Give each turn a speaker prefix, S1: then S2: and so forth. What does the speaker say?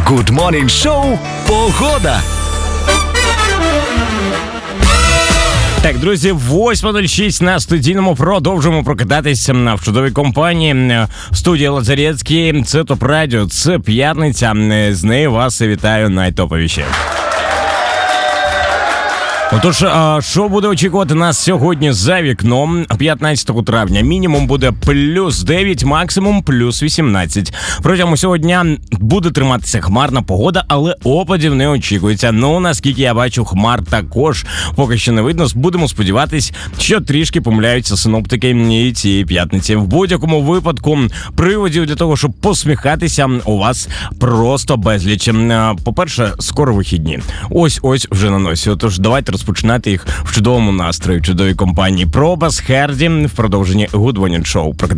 S1: Good Morning Show «Погода».
S2: Так, друзі, 8.06 на студійному продовжуємо прокидатися в чудовій компанії. Студія Лазарецький, це ТОП Радіо, це п'ятниця. З нею вас вітаю найтоповіші. Отож, що буде очікувати нас сьогодні за вікном 15 травня? Мінімум буде плюс 9, максимум плюс 18. Протягом усього дня буде триматися хмарна погода, але опадів не очікується. Ну, наскільки я бачу, хмар також поки що не видно. Будемо сподіватись, що трішки помиляються синоптики і цієї п'ятниці. В будь-якому випадку приводів для того, щоб посміхатися, у вас просто безліч. По-перше, скоро вихідні. Ось вже на носі. Отож, давайте розпочинати їх в чудовому настрої, в чудовій компанії. Пробас Херді в продовженні Good Morning Show.